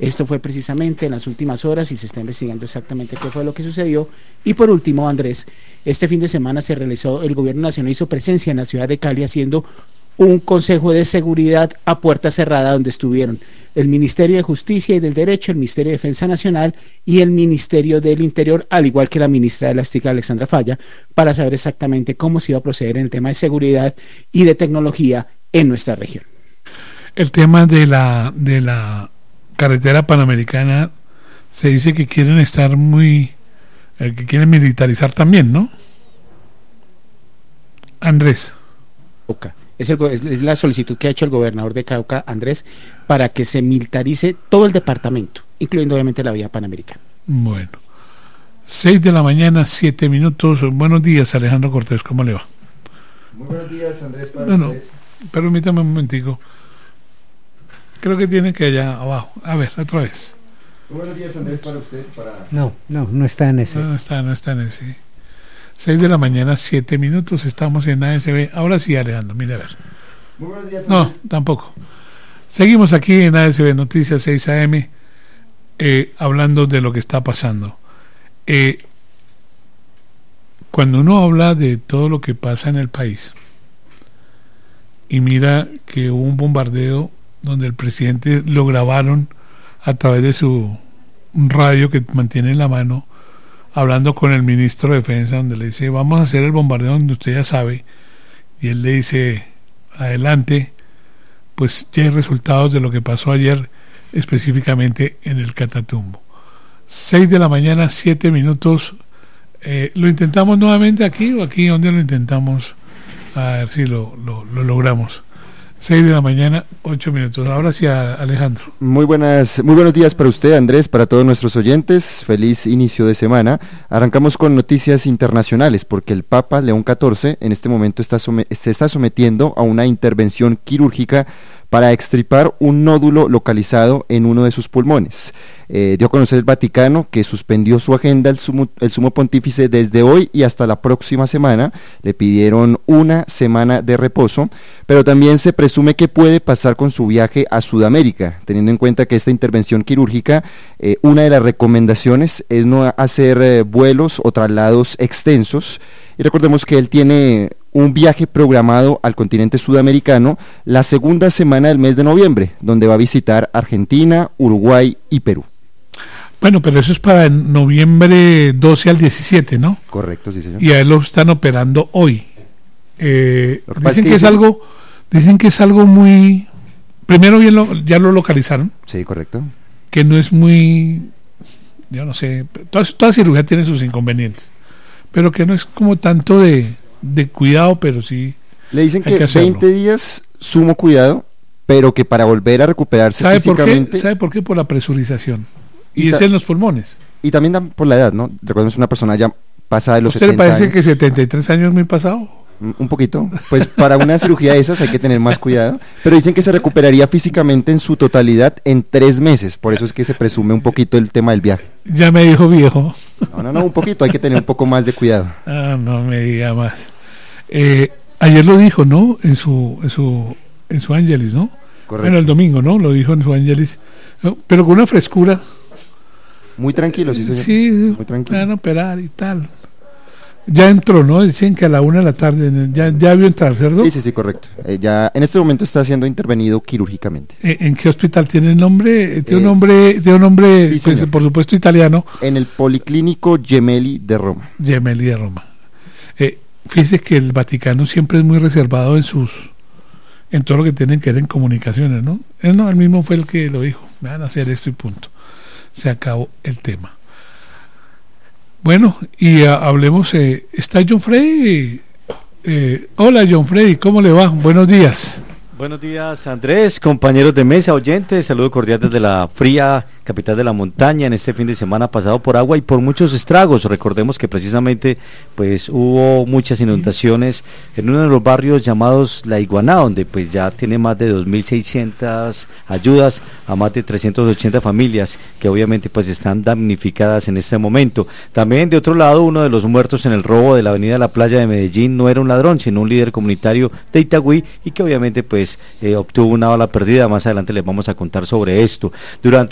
Esto fue precisamente en las últimas horas y se está investigando exactamente qué fue lo que sucedió. Y por último, Andrés, este fin de semana el gobierno nacional hizo presencia en la ciudad de Cali haciendo un consejo de seguridad a puerta cerrada donde estuvieron el Ministerio de Justicia y del Derecho, el Ministerio de Defensa Nacional y el Ministerio del Interior, al igual que la ministra de la TIC, Alexandra Falla, para saber exactamente cómo se iba a proceder en el tema de seguridad y de tecnología en nuestra región. El tema de la carretera panamericana, se dice que quieren estar que quieren militarizar también, ¿no? Andrés. Es la solicitud que ha hecho el gobernador de Cauca, Andrés, para que se militarice todo el departamento, incluyendo obviamente la vía panamericana. Bueno, 6:07 a.m. Buenos días, Alejandro Cortés, ¿cómo le va? Muy buenos días, Andrés. Usted. Permítame un momentico. Creo que tiene que allá abajo. A ver, otra vez. Muy buenos días, Andrés, para usted. No está en ese. No está en ese. 6:07 a.m, estamos en ASB. Ahora sí, Alejandro, mire a ver. Muy buenos días, Andrés. No, tampoco. Seguimos aquí en ASB Noticias 6 AM, hablando de lo que está pasando. Cuando uno habla de todo lo que pasa en el país y mira que hubo un bombardeo donde el presidente lo grabaron a través de su radio que mantiene en la mano, hablando con el ministro de Defensa, donde le dice, vamos a hacer el bombardeo donde usted ya sabe, y él le dice, adelante, pues ya hay resultados de lo que pasó ayer, específicamente en el Catatumbo. 6:07 a.m, ¿lo intentamos nuevamente aquí o aquí donde lo intentamos? A ver si lo logramos. 6:08 a.m. Ahora sí, Alejandro. Muy buenos días para usted, Andrés, para todos nuestros oyentes. Feliz inicio de semana. Arrancamos con noticias internacionales, porque el Papa León XIV en este momento se está sometiendo a una intervención quirúrgica para extirpar un nódulo localizado en uno de sus pulmones. Dio a conocer el Vaticano que suspendió su agenda el sumo pontífice desde hoy y hasta la próxima semana. Le pidieron una semana de reposo, pero también se presume que puede pasar con su viaje a Sudamérica, teniendo en cuenta que esta intervención quirúrgica, una de las recomendaciones es no hacer vuelos o traslados extensos. Y recordemos que él tiene un viaje programado al continente sudamericano la segunda semana del mes de noviembre, donde va a visitar Argentina, Uruguay y Perú. Bueno, pero eso es para noviembre 12 al 17, ¿no? Correcto, sí, señor. Y a él lo están operando hoy. Dicen que es algo muy... Primero ya lo localizaron. Sí, correcto. Que no es muy... Yo no sé, toda cirugía tiene sus inconvenientes, pero que no es como tanto de cuidado, pero sí. Le dicen que 20 días sumo cuidado, pero que para volver a recuperarse físicamente... ¿Sabe por qué? Por la presurización. Y es en los pulmones. Y también por la edad, ¿no? Recordemos una persona ya pasada de los 70 años. ¿Usted le parece años. Que 73 años es muy pasado? Un poquito. Pues para una cirugía de esas hay que tener más cuidado. Pero dicen que se recuperaría físicamente en su totalidad en 3 meses. Por eso es que se presume un poquito el tema del viaje. Ya me dijo viejo. No, un poquito. Hay que tener un poco más de cuidado. No me diga más. Ayer lo dijo, ¿no? En su Ángelis, ¿no? Correcto. Bueno, el domingo, ¿no? Lo dijo en su Ángelis. Pero con una frescura. Muy tranquilo, sí, señor. Sí, muy tranquilo. Van a operar y tal. Ya entró, ¿no? Dicen que a la 1 p.m, ya vio entrar, ¿cierto? Sí, correcto. Ya en este momento está siendo intervenido quirúrgicamente. ¿En qué hospital tiene el nombre? Tiene un nombre, sí, pues, por supuesto, italiano. En el Policlínico Gemelli de Roma. Gemelli de Roma. Fíjese que el Vaticano siempre es muy reservado en todo lo que tienen que ver en comunicaciones, ¿no? Él mismo fue el que lo dijo. Me van a hacer esto y punto. Se acabó el tema. Bueno, y hablemos, está John Freddy. Hola John Freddy, ¿cómo le va? Buenos días. Buenos días, Andrés, compañeros de mesa, oyentes, saludo cordial desde la fría capital de la montaña en este fin de semana pasado por agua y por muchos estragos. Recordemos que precisamente pues hubo muchas inundaciones en uno de los barrios llamados La Iguaná, donde pues ya tiene más de 2.600 ayudas a más de 380 familias que obviamente pues están damnificadas en este momento. También de otro lado, uno de los muertos en el robo de la avenida La Playa de Medellín no era un ladrón, sino un líder comunitario de Itagüí y que obviamente pues obtuvo una bala perdida. Más adelante les vamos a contar sobre esto. Durante